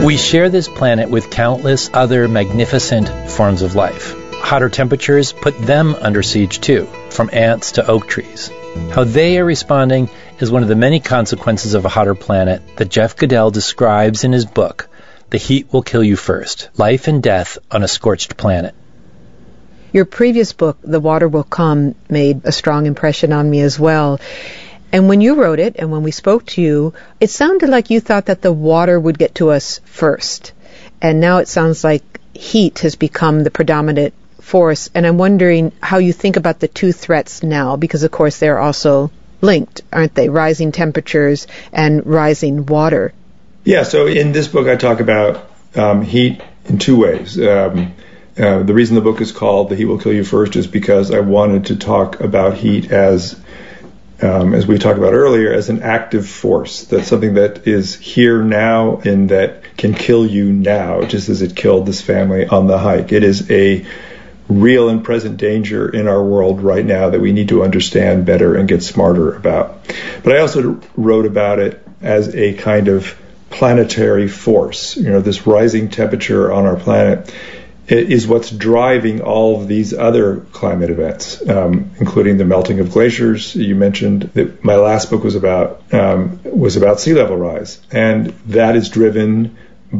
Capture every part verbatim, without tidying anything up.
We share this planet with countless other magnificent forms of life. Hotter temperatures put them under siege too, from ants to oak trees. How they are responding is one of the many consequences of a hotter planet that Jeff Goodell describes in his book, The Heat Will Kill You First, Life and Death on a Scorched Planet. Your previous book, The Water Will Come, made a strong impression on me as well. And when you wrote it, and when we spoke to you, it sounded like you thought that the water would get to us first. And now it sounds like heat has become the predominant force. And I'm wondering how you think about the two threats now, because of course they're also linked, aren't they? Rising temperatures and rising water. Yeah, so in this book I talk about um, heat in two ways. Um, uh, the reason the book is called The Heat Will Kill You First is because I wanted to talk about heat as, um, as we talked about earlier, as an active force. That's something that is here now and that can kill you now, just as it killed this family on the hike. It is a real and present danger in our world right now that we need to understand better and get smarter about. But I also wrote about it as a kind of planetary force. You know, this rising temperature on our planet is what's driving all of these other climate events, um, including the melting of glaciers. You mentioned that my last book was about um, was about sea level rise, and that is driven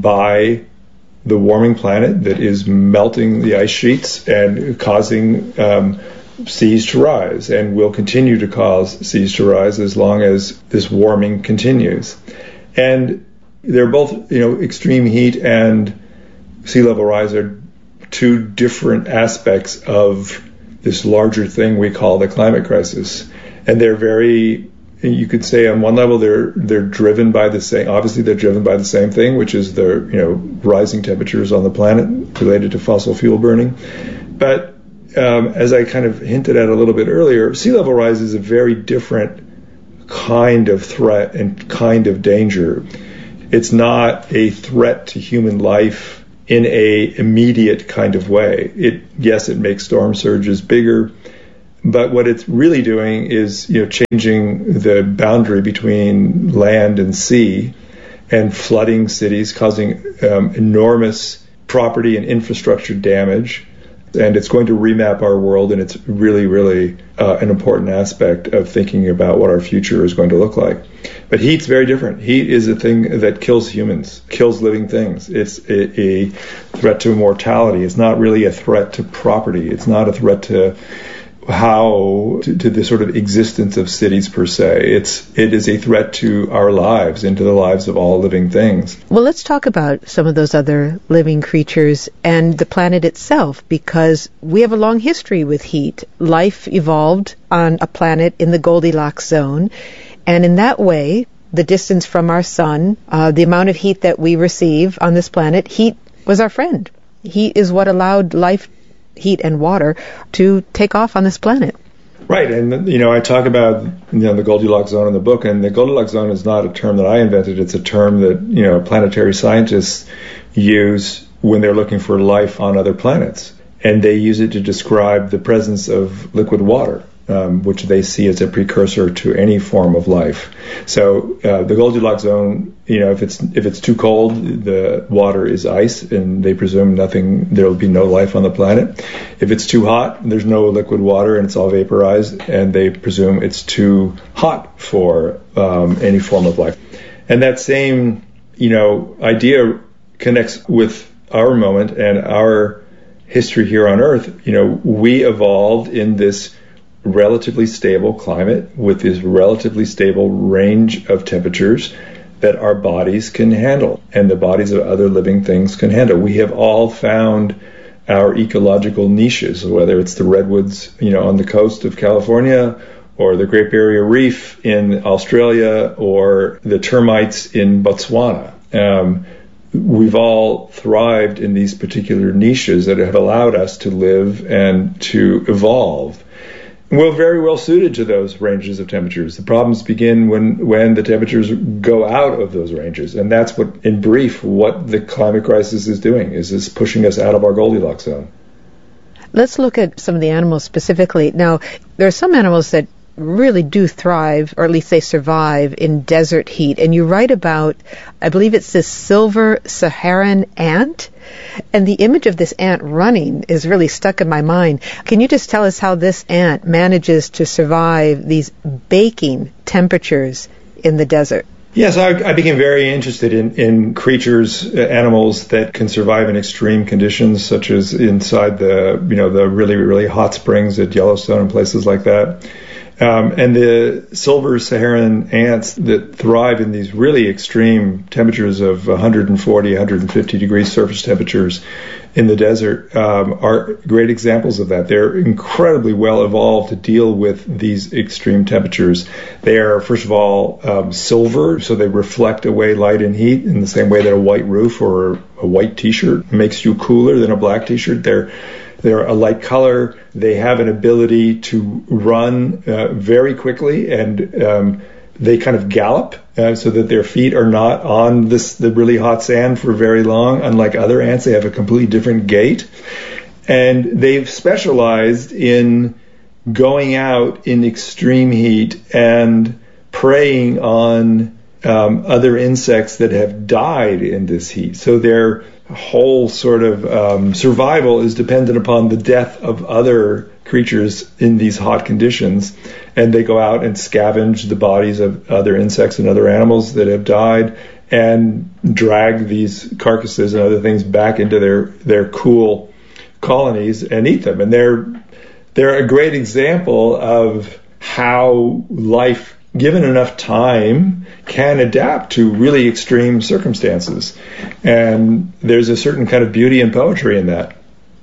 by the warming planet that is melting the ice sheets and causing um, seas to rise, and will continue to cause seas to rise as long as this warming continues. And they're both, you know, extreme heat and sea level rise are two different aspects of this larger thing we call the climate crisis. And they're very, you could say on one level they're they're driven by the same, obviously they're driven by the same thing, which is the, you know, rising temperatures on the planet related to fossil fuel burning. But um, as I kind of hinted at a little bit earlier, sea level rise is a very different kind of threat and kind of danger. It's not a threat to human life in a immediate kind of way. It, yes, it makes storm surges bigger, but what it's really doing is, you know, changing the boundary between land and sea and flooding cities, causing um, enormous property and infrastructure damage. And it's going to remap our world, and it's really, really uh, an important aspect of thinking about what our future is going to look like. But heat's very different. Heat is a thing that kills humans, kills living things. It's a, a threat to mortality. It's not really a threat to property. It's not a threat to how to, to the sort of existence of cities per se. It's it is a threat to our lives and to the lives of all living things. Well, let's talk about some of those other living creatures and the planet itself, because we have a long history with heat. Life evolved on a planet in the Goldilocks zone, and in that way, the distance from our sun, uh, the amount of heat that we receive on this planet, heat was our friend. Heat is what allowed life, heat and water, to take off on this planet. Right, and you know, I talk about, you know, the Goldilocks zone in the book, and the Goldilocks zone is not a term that I invented. It's a term that, you know, planetary scientists use when they're looking for life on other planets, and they use it to describe the presence of liquid water, um, which they see as a precursor to any form of life. So uh, the Goldilocks zone, you know, if it's if it's too cold, the water is ice, and they presume nothing, there will be no life on the planet. If it's too hot, there's no liquid water, and it's all vaporized, and they presume it's too hot for um, any form of life. And that same, you know, idea connects with our moment and our history here on Earth. You know, we evolved in this relatively stable climate with this relatively stable range of temperatures that our bodies can handle and the bodies of other living things can handle. We have all found our ecological niches, whether it's the redwoods, you know, on the coast of California, or the Great Barrier Reef in Australia, or the termites in Botswana. Um, we've all thrived in these particular niches that have allowed us to live and to evolve. We're very well suited to those ranges of temperatures. The problems begin when, when the temperatures go out of those ranges. And that's what, in brief, what the climate crisis is doing, is this pushing us out of our Goldilocks zone. Let's look at some of the animals specifically. Now, there are some animals that really do thrive, or at least they survive, in desert heat. And you write about, I believe it's this silver Saharan ant, and the image of this ant running is really stuck in my mind. Can you just tell us how this ant manages to survive these baking temperatures in the desert? Yes, I, I became very interested in, in creatures, uh, animals that can survive in extreme conditions, such as inside the, you know, the really, really hot springs at Yellowstone and places like that. Um, and the silver Saharan ants that thrive in these really extreme temperatures of one forty, one fifty degrees surface temperatures in the desert um, are great examples of that. They're incredibly well evolved to deal with these extreme temperatures. They are, first of all, um, silver, so they reflect away light and heat in the same way that a white roof or a white t-shirt makes you cooler than a black t-shirt. They're They're a light color. They have an ability to run uh, very quickly, and um, they kind of gallop uh, so that their feet are not on this the really hot sand for very long. Unlike other ants, they have a completely different gait. And they've specialized in going out in extreme heat and preying on um, other insects that have died in this heat. So they're whole sort of um, survival is dependent upon the death of other creatures in these hot conditions, and they go out and scavenge the bodies of other insects and other animals that have died and drag these carcasses and other things back into their, their cool colonies and eat them. And they're they're a great example of how life, given enough time, can adapt to really extreme circumstances. And there's a certain kind of beauty and poetry in that.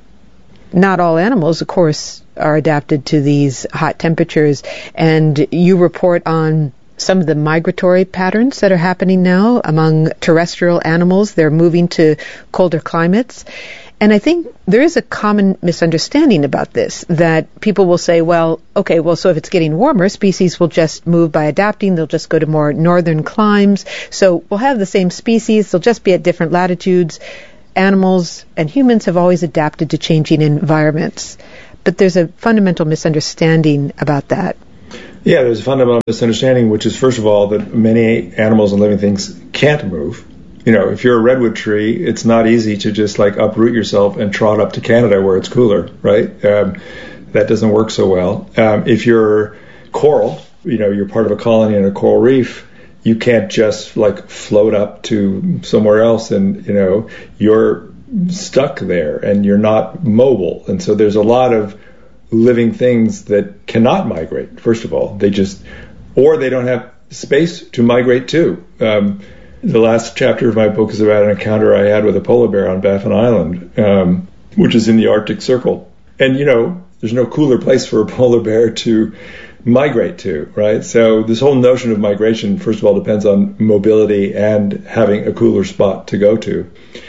Not all animals, of course, are adapted to these hot temperatures. And you report on some of the migratory patterns that are happening now among terrestrial animals. They're moving to colder climates. And I think there is a common misunderstanding about this, that people will say, well, okay, well, so if it's getting warmer, species will just move by adapting. They'll just go to more northern climes. So we'll have the same species. They'll just be at different latitudes. Animals and humans have always adapted to changing environments. But there's a fundamental misunderstanding about that. Yeah, there's a fundamental misunderstanding, which is, first of all, that many animals and living things can't move. You know, if you're a redwood tree, it's not easy to just like uproot yourself and trot up to Canada where it's cooler, right? Um, that doesn't work so well. Um, if you're coral, you know, you're part of a colony in a coral reef, you can't just like float up to somewhere else and, you know, you're stuck there and you're not mobile. And so there's a lot of living things that cannot migrate, first of all. They just, or they don't have space to migrate to. Um, The last chapter of my book is about an encounter I had with a polar bear on Baffin Island, um, which is in the Arctic Circle. And, you know, there's no cooler place for a polar bear to migrate to, right? So this whole notion of migration, first of all, depends on mobility and having a cooler spot to go to.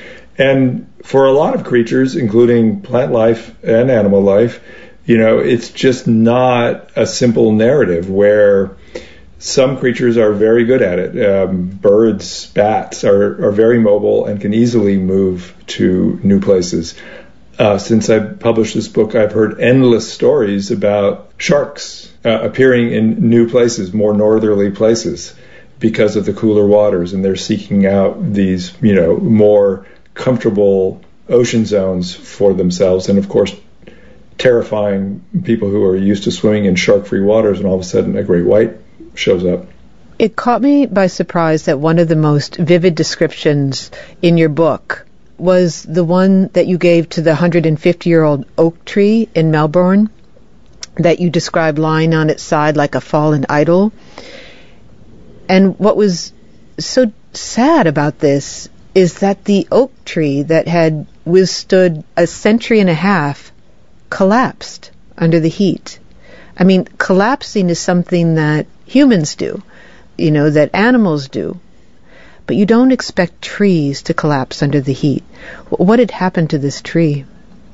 And for a lot of creatures, including plant life and animal life, you know, it's just not a simple narrative where some creatures are very good at it. Um, birds, bats are, are very mobile and can easily move to new places. Uh, since I published this book, I've heard endless stories about sharks uh, appearing in new places, more northerly places, because of the cooler waters, and they're seeking out these, you know, more comfortable ocean zones for themselves. And of course, terrifying people who are used to swimming in shark-free waters, and all of a sudden a great white shows up. It caught me by surprise that one of the most vivid descriptions in your book was the one that you gave to the one hundred fifty-year-old oak tree in Melbourne that you described lying on its side like a fallen idol. And what was so sad about this is that the oak tree that had withstood a century and a half collapsed under the heat. I mean, collapsing is something that humans do, you know, that animals do. But you don't expect trees to collapse under the heat. What had happened to this tree?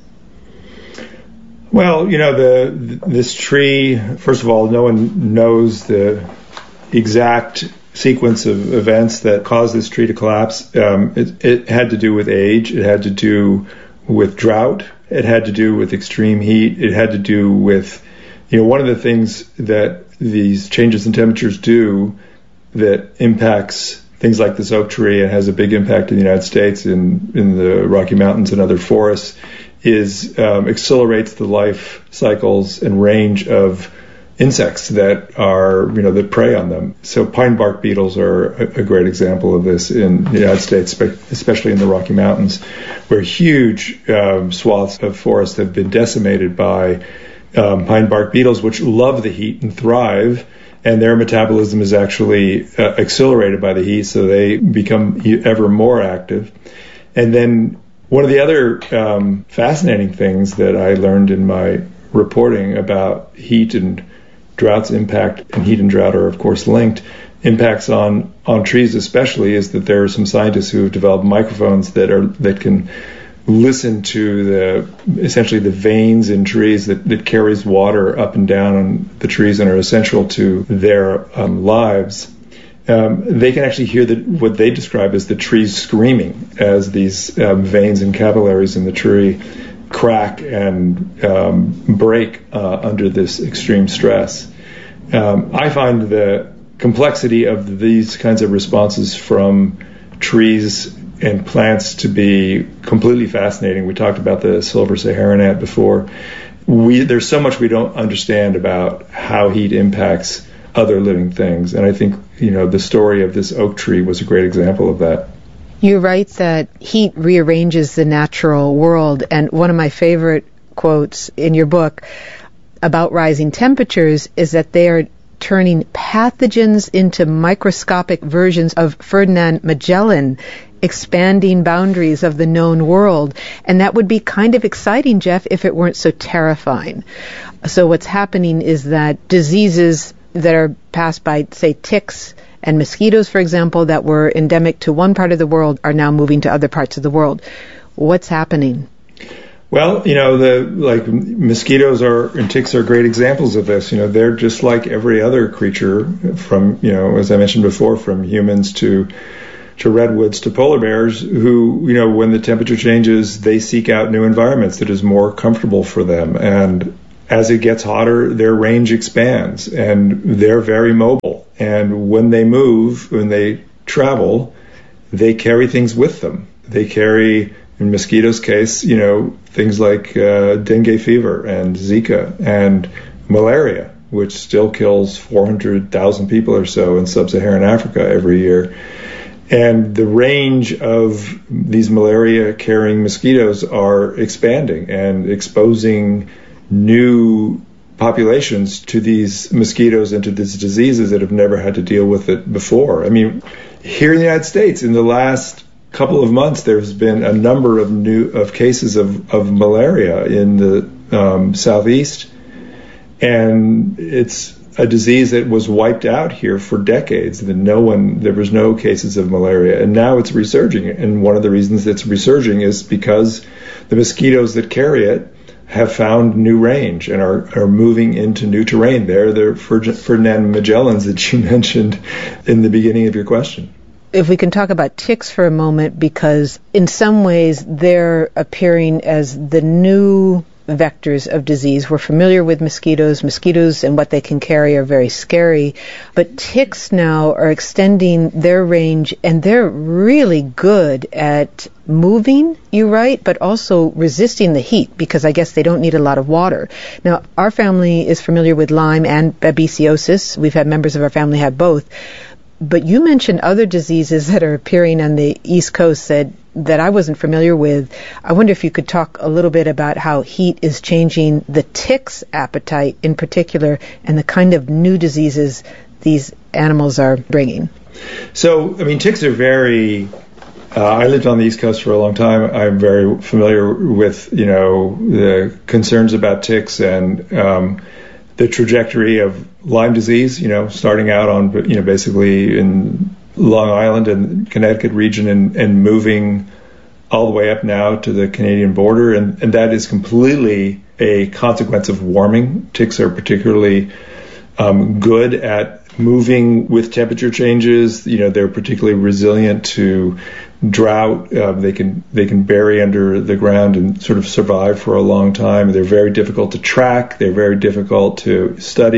Well, you know, the this tree, first of all, no one knows the exact sequence of events that caused this tree to collapse. Um, it, it had to do with age. It had to do with drought. It had to do with extreme heat. It had to do with, you know, one of the things that these changes in temperatures do that impacts things like this oak tree and has a big impact in the United States, in, in the Rocky Mountains and other forests, is um, accelerates the life cycles and range of insects that are, you know, that prey on them. So pine bark beetles are a, a great example of this in the United States, especially in the Rocky Mountains, where huge um, swaths of forest have been decimated by um, pine bark beetles, which love the heat and thrive, and their metabolism is actually uh, accelerated by the heat, so they become ever more active. And then one of the other um, fascinating things that I learned in my reporting about heat and drought's impact, and heat and drought are of course linked, impacts on, on trees especially, is that there are some scientists who have developed microphones that are that can listen to the essentially the veins in trees that, that carries water up and down on the trees and are essential to their um, lives. Um, they can actually hear the, what they describe as the trees screaming as these um, veins and capillaries in the tree crack and um, break uh, under this extreme stress. Um, I find the complexity of these kinds of responses from trees and plants to be completely fascinating. We talked about the silver Saharan ant before. We, there's so much we don't understand about how heat impacts other living things, and I think, you know, the story of this oak tree was a great example of that. You write that heat rearranges the natural world, and one of my favorite quotes in your book about rising temperatures is that they are turning pathogens into microscopic versions of Ferdinand Magellan, expanding boundaries of the known world. And that would be kind of exciting, Jeff, if it weren't so terrifying. So what's happening is that diseases that are passed by, say, ticks and mosquitoes, for example, that were endemic to one part of the world are now moving to other parts of the world. What's happening? Well, you know, the like mosquitoes are and ticks are great examples of this. You know, they're just like every other creature, from, you know, as I mentioned before, from humans to to redwoods to polar bears, who, you know, when the temperature changes, they seek out new environments that is more comfortable for them. And as it gets hotter, their range expands, and they're very mobile. And when they move, when they travel, they carry things with them. They carry, in mosquitoes' case, you know, things like uh, dengue fever and Zika and malaria, which still kills four hundred thousand people or so in sub-Saharan Africa every year. And the range of these malaria-carrying mosquitoes are expanding and exposing new populations to these mosquitoes and to these diseases that have never had to deal with it before. I mean, here in the United States, in the last couple of months, there's been a number of new of cases of, of malaria in the um, southeast, and it's a disease that was wiped out here for decades. That no one, there was no cases of malaria, and now it's resurging. And one of the reasons it's resurging is because the mosquitoes that carry it have found new range and are, are moving into new terrain. They're the Ferdinand Magellans that you mentioned in the beginning of your question. If we can talk about ticks for a moment, because in some ways they're appearing as the new vectors of disease. We're familiar with mosquitoes. Mosquitoes and what they can carry are very scary. But ticks now are extending their range, and they're really good at moving, you write, but also resisting the heat, because I guess they don't need a lot of water. Now, our family is familiar with Lyme and babesiosis. We've had members of our family have both. But you mentioned other diseases that are appearing on the East Coast that, that I wasn't familiar with. I wonder if you could talk a little bit about how heat is changing the ticks' appetite in particular, and the kind of new diseases these animals are bringing. So, I mean, ticks are very... Uh, I lived on the East Coast for a long time. I'm very familiar with, you know, the concerns about ticks and um, the trajectory of Lyme disease, you know, starting out on, you know, basically in Long Island and Connecticut region and, and moving all the way up now to the Canadian border. And, and that is completely a consequence of warming. Ticks are particularly um, good at moving with temperature changes. You know, they're particularly resilient to drought. Uh, they can they can bury under the ground and sort of survive for a long time. They're very difficult to track. They're very difficult to study.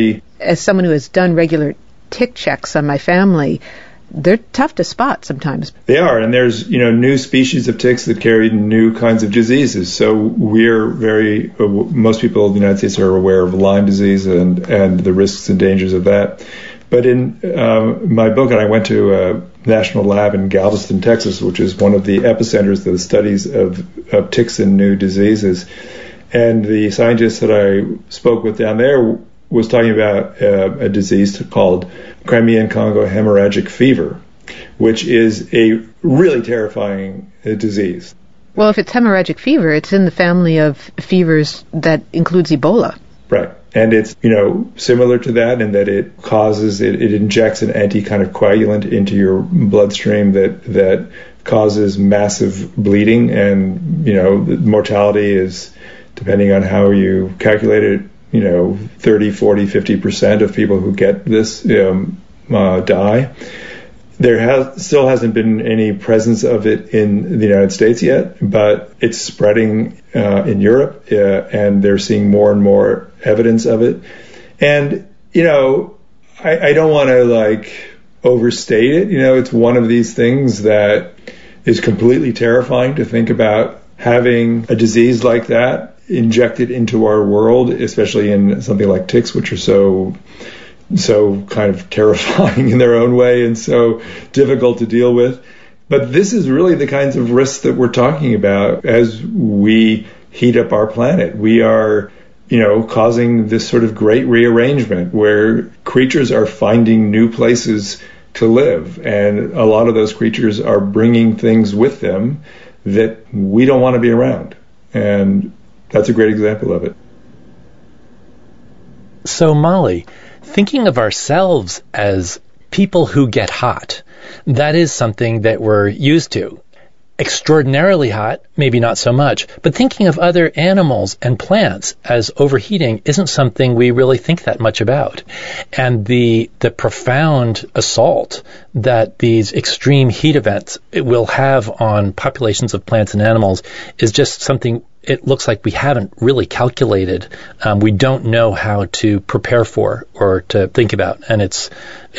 as someone who has done regular tick checks on my family, they're tough to spot sometimes. They are, and there's, you know, new species of ticks that carry new kinds of diseases. So we're very, uh, most people in the United States are aware of Lyme disease and, and the risks and dangers of that. But in um, my book, and I went to a national lab in Galveston, Texas, which is one of the epicenters of the studies of, of ticks and new diseases. And the scientist that I spoke with down there was talking about uh, a disease called Crimean Congo hemorrhagic fever, which is a really terrifying uh, disease. Well, if it's hemorrhagic fever, it's in the family of fevers that includes Ebola. Right. And it's, you know, similar to that in that it causes, it, it injects an anti kind of coagulant into your bloodstream that, that causes massive bleeding, and, you know, the mortality is, depending on how you calculate it, you know, thirty, forty, fifty percent of people who get this um, uh, die. There has, still hasn't been any presence of it in the United States yet, but it's spreading uh, in Europe, uh, and they're seeing more and more evidence of it. And, you know, I, I don't want to, like, overstate it. You know, it's one of these things that is completely terrifying to think about having a disease like that injected into our world, especially in something like ticks, which are so so kind of terrifying in their own way and so difficult to deal with. But this is really the kinds of risks that we're talking about as we heat up our planet. We are, you know, causing this sort of great rearrangement where creatures are finding new places to live, and a lot of those creatures are bringing things with them that we don't want to be around. And that's a great example of it. So, Molly, thinking of ourselves as people who get hot, that is something that we're used to. Extraordinarily hot, maybe not so much, but thinking of other animals and plants as overheating isn't something we really think that much about. And the the profound assault that these extreme heat events will have on populations of plants and animals is just something it looks like we haven't really calculated. Um, we don't know how to prepare for or to think about, and it's